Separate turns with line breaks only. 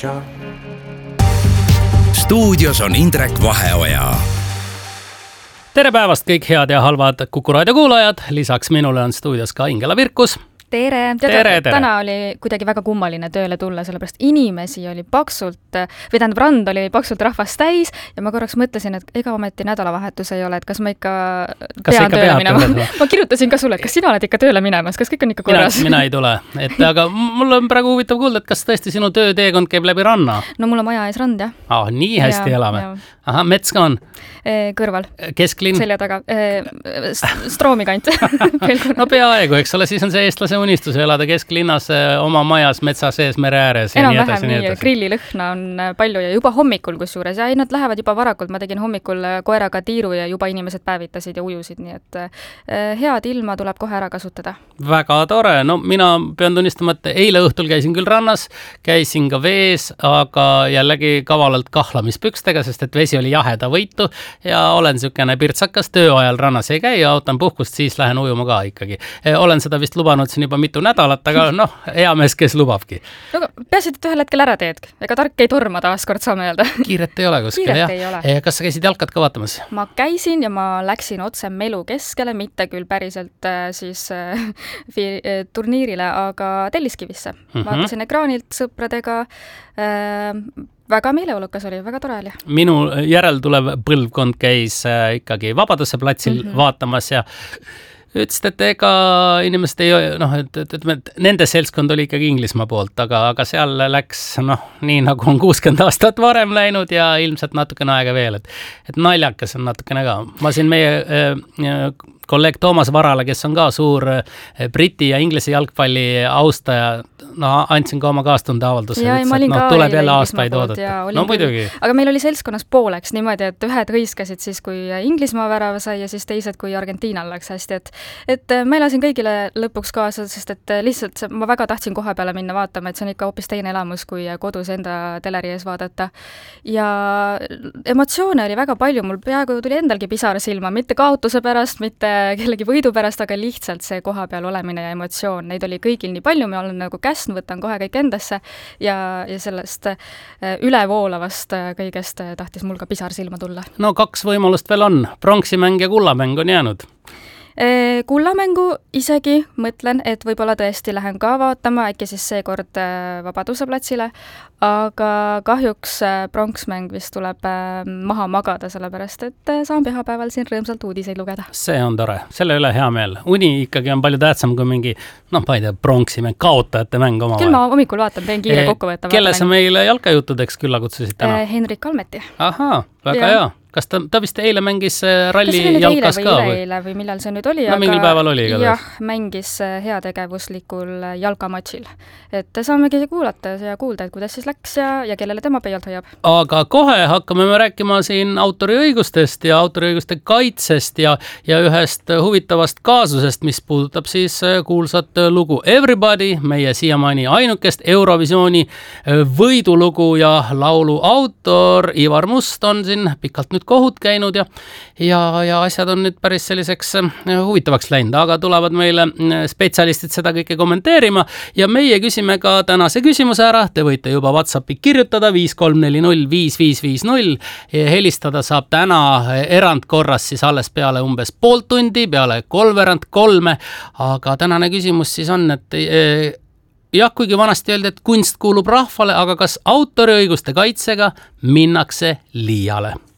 Stuudios on Indrek Vaheoja.
Tere päevast kõik head ja halvad Kuku Raadio kuulajad. Lisaks minule on stuudios ka Ingela Virkus.
Tere. Täna oli kuidagi väga kummaline tööle tulla, sellepärast inimesi oli paksult, rand oli paksult rahvast täis ja ma korraks mõtlesin, et ega ometi nädalavahetus ei ole, et kas ma ikka pean tööle minema. Ma kirjutasin ka sulle, et kas sina oled ikka tööle minemas, kas kõik on ikka korras?
Mina ei tule, aga mul on praegu huvitav kuulda, et kas tõesti sinu tööteekond käib läbi ranna?
No mul on maja ees rand, jah.
Nii hästi elame. Aha, mets ka on?
Kõrval.
Kesklinn?
Selja taga. Stroomi kant.
No peaaegu, eks ole, siis on see eestlase unistus elada kesklinnas oma majas metsa sees mere ääres.
Enam-vähem nii, grillilõhna on palju ja juba hommikul kusjuures. Ja nad lähevad juba varakult, ma tegin hommikul koeraga tiiru ja juba inimesed päevitasid ja ujusid, nii et head ilma tuleb kohe ära kasutada. Väga
tore, no mina pean tunnistama, et eile õhtul käisin küll rannas, käisin ka vees, aga jällegi kavalalt kahlamispükstega, sest et vesi oli jaheda võitu ja olen niisugune pirtsakas, tööajal rannas ei käi ja ootan puhkust, siis lähen ujuma ka ikkagi. Olen seda vist lubanud siin juba mitu nädalat, aga hea mees, kes lubabki.
No, peasid, et ühel hetkel ära teed. Ega tark ei torma taaskord, saame öelda.
Kiiret ei ole kuskil, jah. Kas sa käisid jalkat ka vaatamas?
Ma käisin ja ma läksin otse Melu keskele, mitte küll päriselt siis turniirile, aga Telliskivisse. Vaatasin ekraanilt sõpradega. Väga meeleolukas oli, väga tore oli.
Minu järel tulev põlvkond käis ikkagi Vabaduse platsil vaatamas ja ütlesid, et ega inimesed ei, et nende seltskond oli ikkagi Inglismaa poolt, aga seal läks, nii nagu on 60 aastat varem läinud ja ilmselt natukene aega veel, et naljakas on natukene ka. Ma siin meie kolleeg Toomas Varale, kes on ka suur Briti ja Inglise jalgpalli austaja, andsin ka oma kaastunde avalduse, et tuleb jälle aastaid oodata. No muidugi.
Aga meil oli seltskonnas pooleks niimoodi, et ühed hõiskasid siis, kui Inglismaa värava sai ja siis teised, kui Argentiinal läks hästi. Et ma elasin kõigile lõpuks kaasa, sest et lihtsalt ma väga tahtsin koha peale minna vaatama, et see on ikka hoopis teine elamus, kui kodus enda teleri ees vaadata. Ja emotsioone oli väga palju, mul peaaegu tuli endalgi pisar silma, mitte kaotuse pärast, mitte kellegi võidu pärast, aga lihtsalt see koha peal olemine ja emotsioon. Neid oli kõigil nii palju, ma olen nagu käsn, võtan kohe kõik endasse ja sellest ülevoolavast kõigest tahtis mul ka pisar silma tulla.
No 2 võimalust veel on. Pronksimäng ja kullamäng on jäänud.
Kullamängu isegi mõtlen, et võib-olla tõesti lähen ka vaatama, äkki siis seekord Vabaduse platsile, aga kahjuks pronksmäng vist tuleb maha magada, sellepärast et saan pühapäeval siin rõõmsalt uudiseid lugeda.
See on tore, selle üle hea meel. Uni ikkagi on palju tähtsam kui mingi, ma ei tea, pronksimäng, kaotajate mäng omavahel.
Küll ma hommikul vaatan, teen kiire kokkuvõtta.
Kelle sa meile jalkajuttudeks külla kutsusid täna?
Henrik Kalmeti.
Ahaa, väga hea. Kas ta vist eile mängis ralli jalkas ka?
Kas eile või millal see nüüd oli?
Mingil päeval oli ka.
Jah, mängis heategevuslikul jalkamatšil. Et saamegi kuulata ja kuulda, et kuidas siis läks ja kellele tema peialt hoiab.
Aga kohe hakkame me rääkima siin autoriõigustest ja autoriõiguste kaitsest ja ühest huvitavast kaasusest, mis puudutab siis kuulsat lugu Everybody, meie siiamaani ainukest Eurovisiooni võidulugu ja laulu autor Ivar Must on siin pikalt nüüd kohut käinud ja asjad on nüüd päris selliseks huvitavaks läinud, aga tulevad meile spetsialistid seda kõike kommenteerima ja meie küsime ka tänase küsimuse ära. Te võite juba WhatsAppi kirjutada 53405550 ja helistada saab täna erandkorras siis alles peale umbes pool tundi, peale 2:03, aga tänane küsimus siis on, et jah, kuigi vanasti öeldi, et kunst kuulub rahvale, aga kas autoriõiguste kaitsega minnakse liiale?